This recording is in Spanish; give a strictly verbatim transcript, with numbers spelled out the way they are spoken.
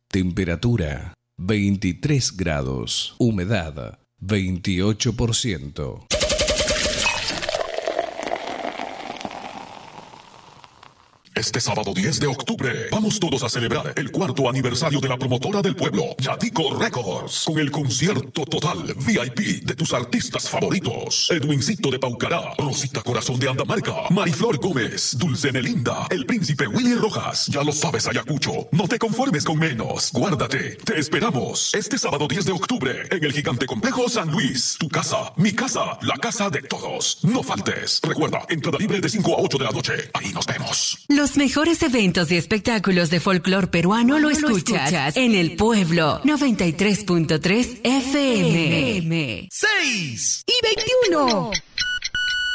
Temperatura veintitrés grados. Humedad veintiocho por ciento. Este sábado diez de octubre vamos todos a celebrar el cuarto aniversario de la promotora del pueblo, Yatico Records, con el concierto total V I P de tus artistas favoritos: Edwincito de Paucará, Rosita Corazón de Andamarca, Mariflor Gómez, Dulce Melinda, el Príncipe Willy Rojas. Ya lo sabes, Ayacucho, no te conformes con menos. Guárdate, te esperamos este sábado diez de octubre en el Gigante Complejo San Luis. Tu casa, mi casa, la casa de todos. No faltes. Recuerda, entrada libre de cinco a ocho de la noche. Ahí nos vemos. Los mejores eventos y espectáculos de folclor peruano lo escuchas en El Pueblo noventa y tres punto tres F M. seis y veintiuno.